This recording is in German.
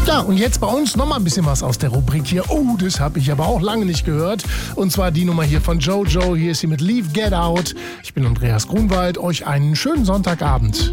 Ja, und jetzt bei uns nochmal ein bisschen was aus der Rubrik hier. Oh, das habe ich aber auch lange nicht gehört. Und zwar die Nummer hier von Jojo. Hier ist sie mit Leave Get Out. Ich bin Andreas Grunwald. Euch einen schönen Sonntagabend.